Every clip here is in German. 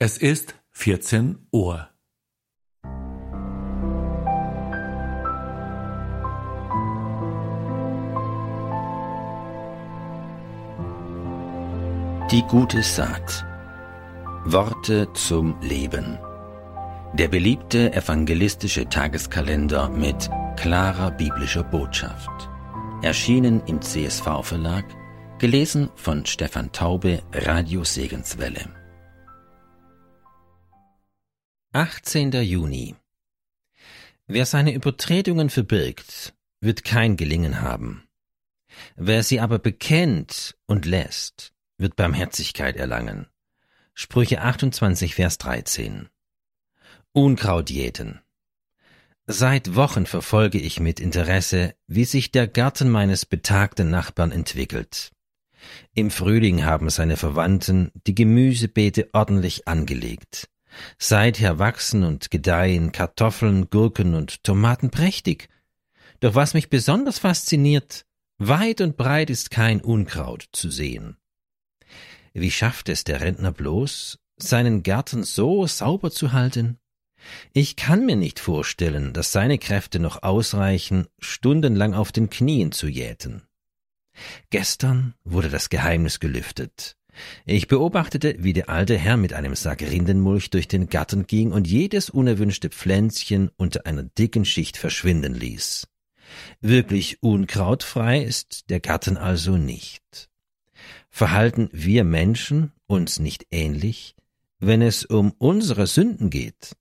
Es ist 14 Uhr. Die gute Saat. Worte zum Leben. Der beliebte evangelistische Tageskalender mit klarer biblischer Botschaft. Erschienen im CSV-Verlag, gelesen von Stefan Taube, Radio Segenswelle. 18. Juni. Wer seine Übertretungen verbirgt, wird kein Gelingen haben. Wer sie aber bekennt und lässt, wird Barmherzigkeit erlangen. Sprüche 28, Vers 13. Unkraut jäten. Seit Wochen verfolge ich mit Interesse, wie sich der Garten meines betagten Nachbarn entwickelt. Im Frühling haben seine Verwandten die Gemüsebeete ordentlich angelegt. Seither wachsen und gedeihen Kartoffeln, Gurken und Tomaten prächtig. Doch was mich besonders fasziniert, weit und breit ist kein Unkraut zu sehen. Wie schafft es der Rentner bloß, seinen Garten so sauber zu halten? Ich kann mir nicht vorstellen, dass seine Kräfte noch ausreichen, stundenlang auf den Knien zu jäten. Gestern wurde das Geheimnis gelüftet. Ich beobachtete, wie der alte Herr mit einem Sack Rindenmulch durch den Garten ging und jedes unerwünschte Pflänzchen unter einer dicken Schicht verschwinden ließ. Wirklich unkrautfrei ist der Garten also nicht. Verhalten wir Menschen uns nicht ähnlich, wenn es um unsere Sünden geht?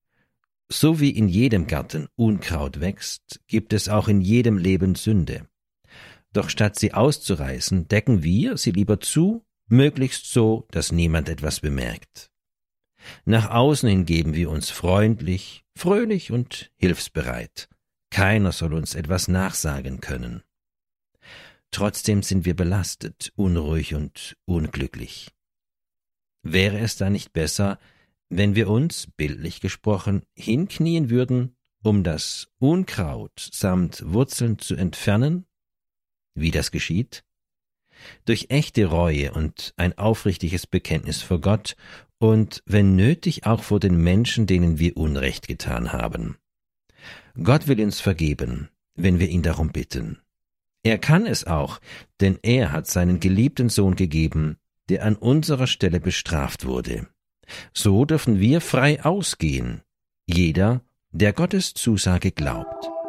So wie in jedem Garten Unkraut wächst, gibt es auch in jedem Leben Sünde. Doch statt sie auszureißen, decken wir sie lieber zu, möglichst so, dass niemand etwas bemerkt. Nach außen hin geben wir uns freundlich, fröhlich und hilfsbereit. Keiner soll uns etwas nachsagen können. Trotzdem sind wir belastet, unruhig und unglücklich. Wäre es da nicht besser, wenn wir uns, bildlich gesprochen, hinknien würden, um das Unkraut samt Wurzeln zu entfernen? Wie das geschieht? Durch echte Reue und ein aufrichtiges Bekenntnis vor Gott und, wenn nötig, auch vor den Menschen, denen wir Unrecht getan haben. Gott will uns vergeben, wenn wir ihn darum bitten. Er kann es auch, denn er hat seinen geliebten Sohn gegeben, der an unserer Stelle bestraft wurde. So dürfen wir frei ausgehen, jeder, der Gottes Zusage glaubt.